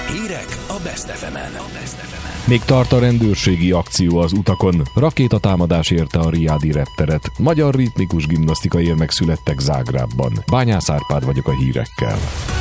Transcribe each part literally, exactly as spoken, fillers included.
Hírek a Best ef emen. Még tart a rendőrségi akció az utakon. Rakétatámadás érte a riádi repteret. Magyar ritmikus gimnasztikai érmek születtek Zágrábban. Bányász Árpád vagyok a hírekkel.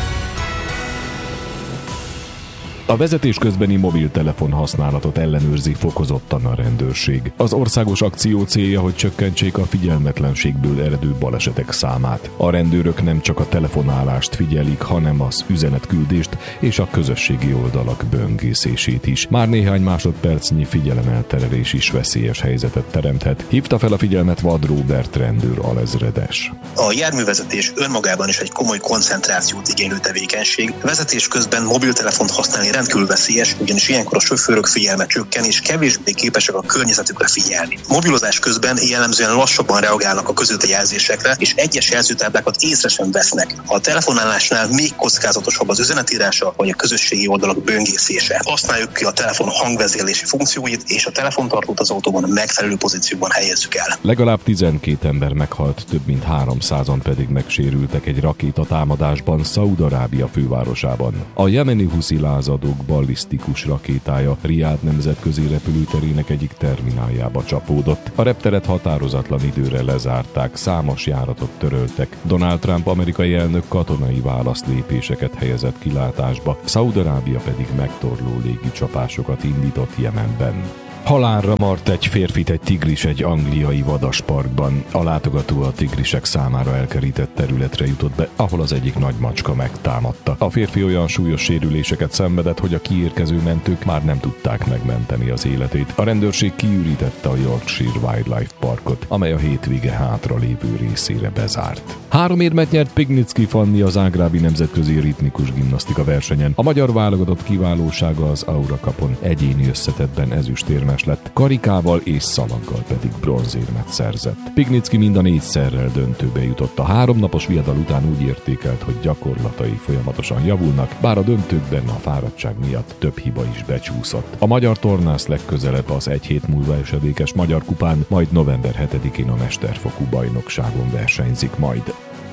A vezetés közbeni mobiltelefon használatot ellenőrzi fokozottan a rendőrség. Az országos akció célja, hogy csökkentsék a figyelmetlenségből eredő balesetek számát. A rendőrök nem csak a telefonálást figyelik, hanem az üzenetküldést és a közösségi oldalak böngészését is. Már néhány másodpercnyi figyelemelterelés is veszélyes helyzetet teremthet. Hívta fel a figyelmet Vad Róbert rendőr alezredes. A járművezetés önmagában is egy komoly koncentrációt igénylő tevékenység. Vezetés közben mobiltelefont használni rendkívül veszélyes, ugyanis ilyenkor a sofőrök figyelme csökken, és kevésbé képesek a környezetükre figyelni. Mobilozás közben jellemzően lassabban reagálnak a közúti jelzésekre, és egyes jelzőtáblákat észre sem vesznek. A telefonálásnál még kockázatosabb az üzenetírása, vagy a közösségi oldalak böngészése. Használjuk ki a telefon hangvezérlési funkcióit, és a telefontartót az autóban megfelelő pozícióban helyezzük el. Legalább tizenkét ember meghalt, több mint háromszázan pedig megsérültek egy rakétatámadásban Szaúd-Arábia fővárosában. A jemeni huszi lázadók ballisztikus rakétája Riád nemzetközi repülőterének egyik termináljába csapódott. A repteret határozatlan időre lezárták, számos járatot töröltek. Donald Trump amerikai elnök katonai válaszlépéseket helyezett kilátásba, Szaúd-Arábia pedig megtorló légicsapásokat indított Jemenben. Halálra mart egy férfit egy tigris egy angliai vadasparkban. A látogató a tigrisek számára elkerített területre jutott be, ahol az egyik nagy macska megtámadta. A férfi olyan súlyos sérüléseket szenvedett, hogy a kiérkező mentők már nem tudták megmenteni az életét. A rendőrség kiürítette a Yorkshire Wildlife Parkot, amely a hétvége hátra lévő részére bezárt. Három érmet nyert Pignicki Fanni az zágrábi nemzetközi ritmikus gimnasztika versenyen. A magyar válogatott kiválósága az Aura Cupon egyéni összetettben ezüstérmes lett, karikával és szalaggal pedig bronzérmet szerzett. Pignicki mind a négyszerrel döntőbe jutott. A háromnapos viadal után úgy értékelt, hogy gyakorlatai folyamatosan javulnak, bár a döntőkben a fáradtság miatt több hiba is becsúszott. A magyar tornász legközelebb az egy hét múlva esedékes Magyar Kupán, majd november hetedikén a mesterfokú bajnokságon versenyzik majd.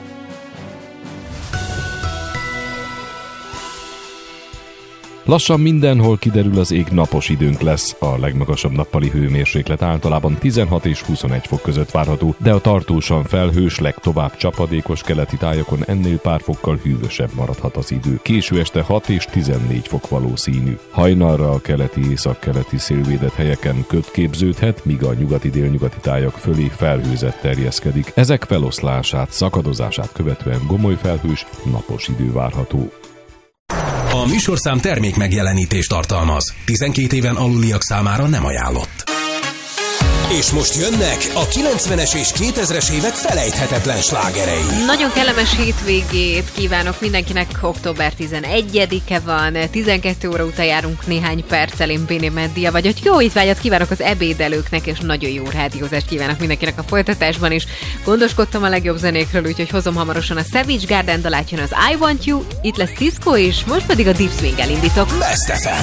Lassan mindenhol kiderül, az ég, napos időnk lesz. A legmagasabb nappali hőmérséklet általában tizenhat és huszonegy fok között várható, de a tartósan felhős, legtovább csapadékos keleti tájakon ennél pár fokkal hűvösebb maradhat az idő. Késő este hat és tizennégy fok valószínű. Hajnalra a keleti északkeleti szélvédett helyeken köd képződhet, míg a nyugati-délnyugati tájak fölé felhőzet terjeszkedik. Ezek feloszlását, szakadozását követően gomoly felhős, napos idő várható. A műsorszám termék megjelenítést tartalmaz. tizenkét éven aluliak számára nem ajánlott. És most jönnek a kilencvenes és kétezres évek felejthetetlen slágerei. Nagyon kellemes hétvégét kívánok mindenkinek. Október tizenegyedike van, tizenkét óra után járunk néhány perccel. Én Béni Meddia vagyok. Jó étvágyat kívánok az ebédelőknek, és nagyon jó rádiózást kívánok mindenkinek a folytatásban is. Gondoskodtam a legjobb zenékről, úgyhogy hozom hamarosan a Savage Garden dalát, jön az I Want You, itt lesz Cisco is, most pedig a Deep Swing-el indítok. Best ef em.